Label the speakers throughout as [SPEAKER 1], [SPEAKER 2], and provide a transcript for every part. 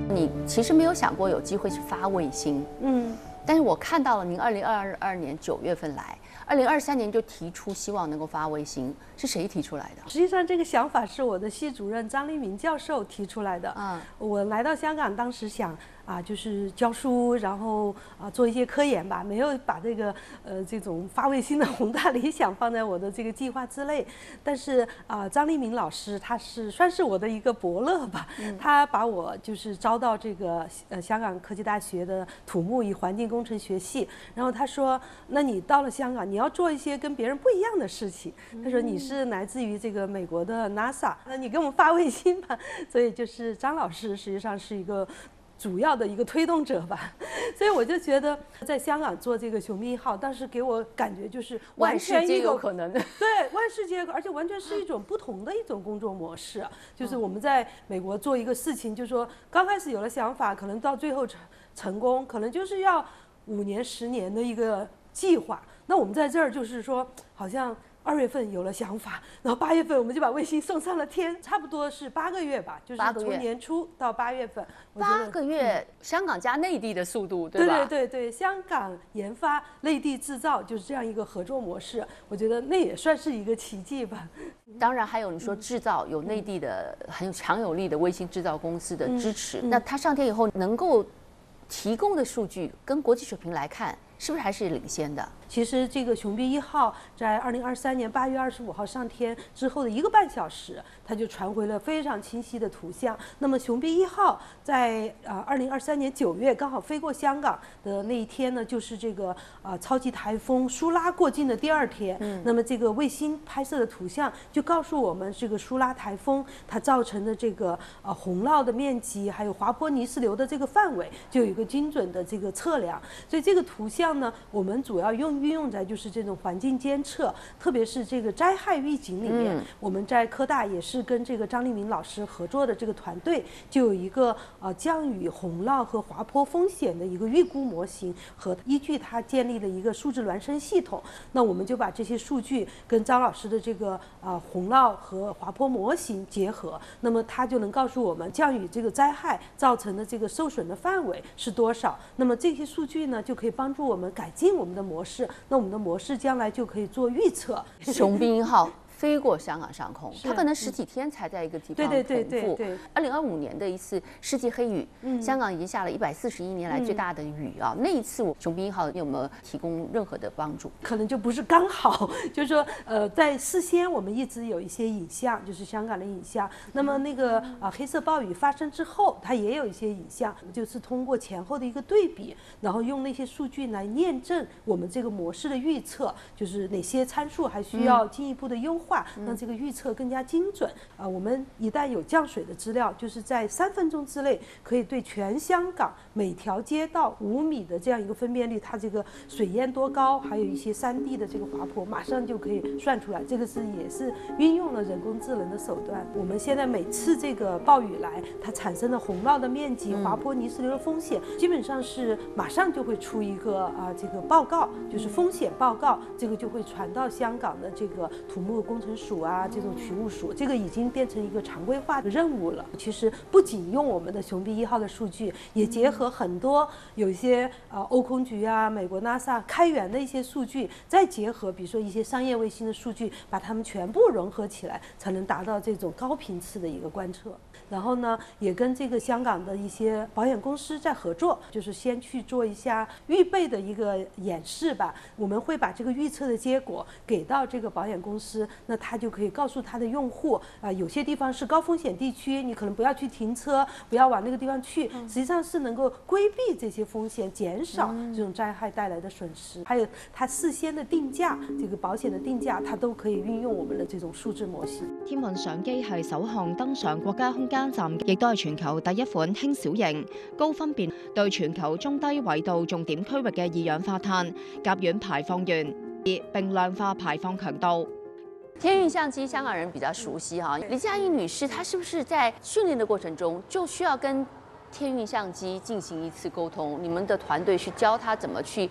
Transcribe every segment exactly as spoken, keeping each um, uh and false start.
[SPEAKER 1] 你其实没有想过有机会去发卫星，嗯，但是我看到了您二零二二年九月份来，二零二三年就提出希望能够发卫星，是谁提出来的？
[SPEAKER 2] 实际上，这个想法是我的系主任张立明教授提出来的。嗯，我来到香港，当时想啊，就是教书，然后啊做一些科研吧，没有把这个呃这种发卫星的宏大理想放在我的这个计划之内。但是啊，张立明老师他是算是我的一个伯乐吧，嗯、他把我就是招到这个呃香港科技大学的土木与环境工程学系，然后他说，那你到了香港，你要做一些跟别人不一样的事情。他说你是来自于这个美国的 NASA， 那你给我们发卫星吧。所以就是张老师实际上是一个主要的一个推动者吧，所以我就觉得在香港做这个雄兵一号，当时给我感觉就是完全一
[SPEAKER 1] 有可能的，
[SPEAKER 2] 对，万事皆有可能，而且完全是一种不同的一种工作模式。就是我们在美国做一个事情，就是说刚开始有了想法，可能到最后成成功，可能就是要五年、十年的一个计划。那我们在这儿就是说，好像二月份有了想法，然后八月份我们就把卫星送上了天，差不多是八个月吧，就是从年初到八月份。
[SPEAKER 1] 八个月，嗯、香港加内地的速度，对吧？
[SPEAKER 2] 对对对对，香港研发，内地制造，就是这样一个合作模式。我觉得那也算是一个奇迹吧。
[SPEAKER 1] 当然，还有你说制造有内地的很有强有力的卫星制造公司的支持，嗯嗯、那它上天以后能够提供的数据，跟国际水平来看，是不是还是领先的？
[SPEAKER 2] 其实这个雄兵一号在二零二三年八月二十五号上天之后的一个半小时，它就传回了非常清晰的图像。那么雄兵一号在啊二零二三年九月刚好飞过香港的那一天呢，就是这个啊超级台风苏拉过境的第二天。嗯，那么这个卫星拍摄的图像就告诉我们，这个苏拉台风它造成的这个啊洪涝的面积，还有滑坡泥石流的这个范围，就有一个精准的这个测量。所以这个图像呢，我们主要用运用在就是这种环境监测，特别是这个灾害预警里面。嗯、我们在科大也是跟这个张立明老师合作的这个团队，就有一个呃降雨、洪涝和滑坡风险的一个预估模型，和依据它建立了一个数字孪生系统。那我们就把这些数据跟张老师的这个啊、呃、洪涝和滑坡模型结合，那么它就能告诉我们降雨这个灾害造成的这个受损的范围是多少。那么这些数据呢，就可以帮助我们改进我们的模式。那我们的模式将来就可以做预测。
[SPEAKER 1] 雄兵一号飞过香港上空，它可能十几天才在一个地方同步。对对对对对。二零二五年的一次世纪黑雨，嗯、香港已经下了一百四十一年来最大的雨啊！嗯、那一次，雄兵一号有没有提供任何的帮助？
[SPEAKER 2] 可能就不是刚好，就是说，呃，在事先我们一直有一些影像，就是香港的影像。那么那个啊、呃、黑色暴雨发生之后，它也有一些影像，就是通过前后的一个对比，然后用那些数据来验证我们这个模式的预测，就是哪些参数还需要进一步的优化。让这个预测更加精准啊！我们一旦有降水的资料，就是在三分钟之内可以对全香港每条街道五米的这样一个分辨率，它这个水淹多高，还有一些山地的这个滑坡，马上就可以算出来。这个是也是运用了人工智能的手段。我们现在每次这个暴雨来，它产生的洪涝的面积、滑坡泥石流的风险，基本上是马上就会出一个啊这个报告，就是风险报告，这个就会传到香港的这个土木工程署啊，这种渠务署，这个已经变成一个常规化的任务了。其实不仅用我们的雄兵一号的数据，也结合很多有一些呃欧空局啊、美国 NASA 开源的一些数据，再结合比如说一些商业卫星的数据，把它们全部融合起来，才能达到这种高频次的一个观测。然后呢，也跟这个香港的一些保险公司在合作，就是先去做一下预备的一个演示吧。我们会把这个预测的结果给到这个保险公司，那他就可以告诉他的用户啊、呃，有些地方是高风险地区，你可能不要去停车，不要往那个地方去。实际上是能够规避这些风险，减少这種災害帶來的損失。還有它事先的定價，這個保險的定價，它都可以運用我們的這種數字模型。
[SPEAKER 3] 天運相機係首項登上國家空間站，亦都係全球第一款輕小型、高分辨對全球中低緯度重點區域嘅二氧化碳、甲烷排放源，並量化排放強度。
[SPEAKER 1] 天運相機，香港人比較熟悉哈。黎嘉儀女士，她是不是在訓練的過程中就需要跟天運相機進行一次溝通？你們的團隊去教她怎麼去？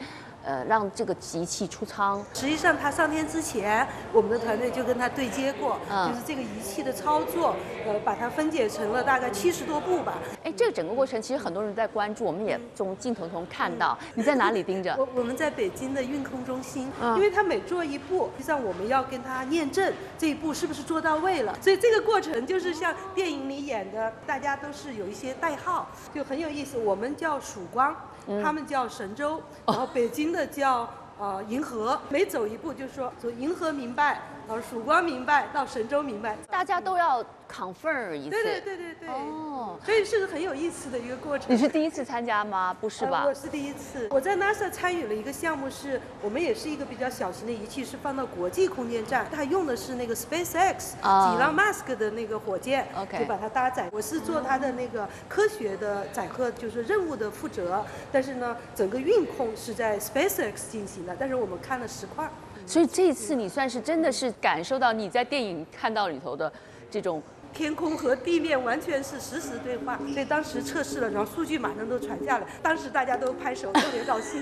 [SPEAKER 1] 呃让这个仪器出舱？
[SPEAKER 2] 实际上，它上天之前，我们的团队就跟它对接过，嗯、就是这个仪器的操作，呃，把它分解成了大概七十多步吧。
[SPEAKER 1] 哎，这个整个过程其实很多人在关注，我们也从镜头中看到。嗯、你在哪里盯着？
[SPEAKER 2] 我我们在北京的运控中心，嗯、因为它每做一步，实际上我们要跟它验证这一步是不是做到位了，所以这个过程就是像电影里演的，大家都是有一些代号，就很有意思。我们叫曙光，嗯、他们叫神州，然后北京的叫。呃，银河每走一步就说从银河明白，呃，曙光明白到神州明白，
[SPEAKER 1] 大家都要 confirm 一次。
[SPEAKER 2] 对对对对对。哦，所以是个很有意思的一个过程。
[SPEAKER 1] 你是第一次参加吗？不是吧？
[SPEAKER 2] 呃、我是第一次。我在 NASA 参与了一个项目是，我们也是一个比较小型的仪器，是放到国际空间站，它用的是那个 SpaceX 伊朗马斯克的那个火箭，
[SPEAKER 1] OK，
[SPEAKER 2] 就把它搭载。我是做它的那个科学的载荷，就是任务的负责，但是呢，整个运控是在 SpaceX 进行的。但是我们看了实况，
[SPEAKER 1] 所以这次你算是真的是感受到你在电影看到里头的这种
[SPEAKER 2] 天空和地面完全是实时对话，所以当时测试了，然后数据马上都传下来，当时大家都拍手，特别高兴。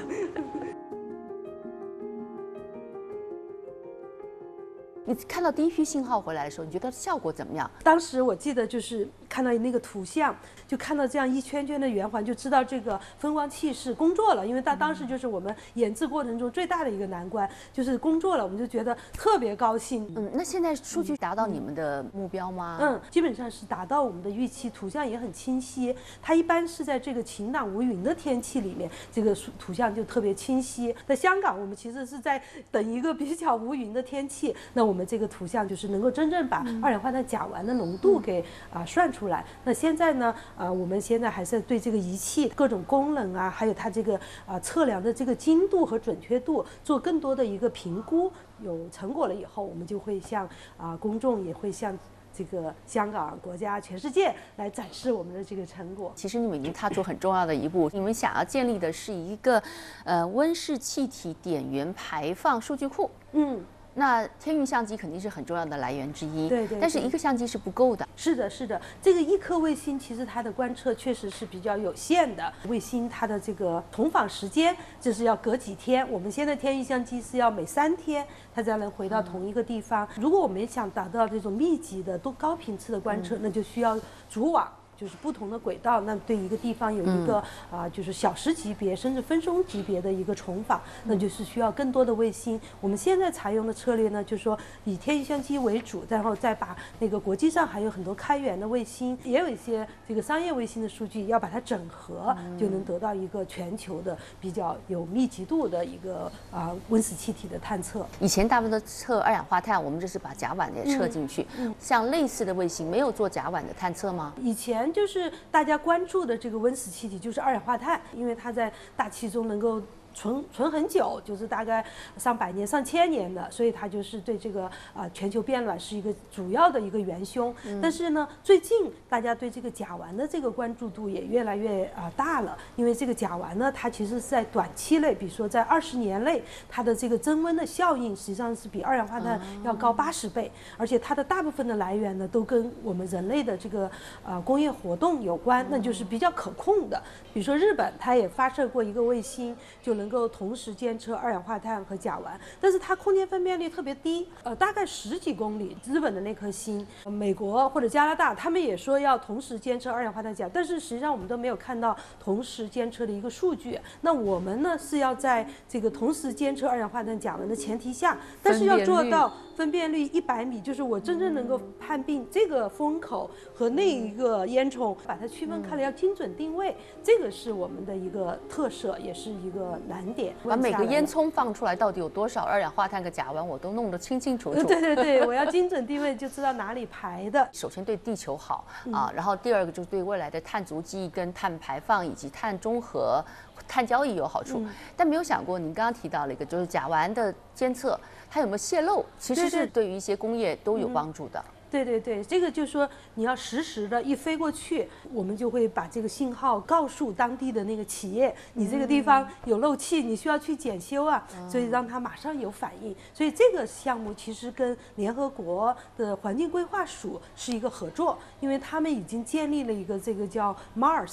[SPEAKER 1] 你看到第一批信号回来的时候，你觉得效果怎么样？
[SPEAKER 2] 当时我记得就是看到那个图像，就看到这样一圈圈的圆环，就知道这个分光器是工作了。因为它当时就是我们研制过程中最大的一个难关，就是工作了，我们就觉得特别高兴。
[SPEAKER 1] 嗯，那现在数据达到你们的目标吗？
[SPEAKER 2] 嗯，基本上是达到我们的预期，图像也很清晰。它一般是在这个晴朗无云的天气里面，这个图像就特别清晰。在香港，我们其实是在等一个比较无云的天气，那我们。我们这个图像就是能够真正把二氧化碳甲烷的浓度给啊、呃、算出来。那现在呢，啊、呃，我们现在还是对这个仪器各种功能啊，还有它这个啊、呃、测量的这个精度和准确度做更多的一个评估。有成果了以后，我们就会向啊、呃、公众也会向这个香港、国家、全世界来展示我们的这个成果。
[SPEAKER 1] 其实你们已经踏出很重要的一步，你们想要建立的是一个呃温室气体点源排放数据库。嗯。那天运相机肯定是很重要的来源之一，
[SPEAKER 2] 对 对, 对。
[SPEAKER 1] 但是一个相机是不够的。
[SPEAKER 2] 是的，是的。这个一颗卫星其实它的观测确实是比较有限的。卫星它的这个同访时间就是要隔几天，我们现在天运相机是要每三天它才能回到同一个地方。嗯、如果我们想达到这种密集的、多高频次的观测，嗯、那就需要组网。就是不同的轨道，那对一个地方有一个啊、嗯呃，就是小时级别甚至分钟级别的一个重访，那就是需要更多的卫星。我们现在采用的策略呢，就是说以天运相机为主，然后再把那个国际上还有很多开源的卫星，也有一些这个商业卫星的数据，要把它整合，嗯、就能得到一个全球的比较有密集度的一个啊、呃、温室气体的探测。
[SPEAKER 1] 以前大部分都测二氧化碳，我们这是把甲烷也测进去。嗯，嗯像类似的卫星没有做甲烷的探测吗？
[SPEAKER 2] 以前。就是大家关注的这个温室气体，就是二氧化碳，因为它在大气中能够存存很久，就是大概上百年、上千年的，所以它就是对这个啊、呃、全球变暖是一个主要的一个元凶。嗯、但是呢，最近大家对这个甲烷的这个关注度也越来越啊、呃、大了，因为这个甲烷呢，它其实是在短期内，比如说在二十年内，它的这个增温的效应实际上是比二氧化碳要高八十倍，而且它的大部分的来源呢，都跟我们人类的这个呃工业活动有关，那就是比较可控的。比如说日本，它也发射过一个卫星，就能。能够同时监测二氧化碳和甲烷，但是它空间分辨率特别低，呃，大概十几公里。日本的那颗星，美国或者加拿大，他们也说要同时监测二氧化碳、甲烷，但是实际上我们都没有看到同时监测的一个数据。那我们呢是要在这个同时监测二氧化碳、甲烷的前提下，但是要做到分辨率一百米，就是我真正能够判定这个风口和那一个烟囱，把它区分开来，要精准定位，这个是我们的一个特色，也是一个难点。
[SPEAKER 1] 把每个烟囱放出来到底有多少二氧化碳和甲烷，我都弄得清清楚楚。
[SPEAKER 2] 对对对，我要精准定位，就知道哪里排的。
[SPEAKER 1] 首先对地球好啊，然后第二个就是对未来的碳足迹跟碳排放以及碳中和、碳交易有好处。嗯、但没有想过，您刚刚提到了一个，就是甲烷的监测，它有没有泄漏，其实是对于一些工业都有帮助的。嗯
[SPEAKER 2] 对对对，这个就是说你要实时的一飞过去，我们就会把这个信号告诉当地的那个企业，你这个地方有漏气，你需要去检修啊，所以让它马上有反应。所以这个项目其实跟联合国的环境规划署是一个合作，因为他们已经建立了一个这个叫 Mars。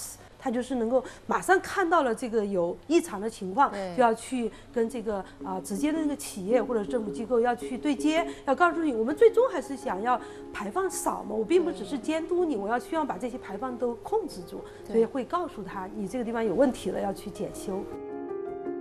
[SPEAKER 2] 它就是能够马上看到了这个有异常的情况，就要去跟这个啊、呃、直接的那个企业或者政府机构要去对接，要告诉你，我们最终还是想要排放少嘛，我并不只是监督你，我要希望把这些排放都控制住，所以会告诉他你这个地方有问题了，要去检修。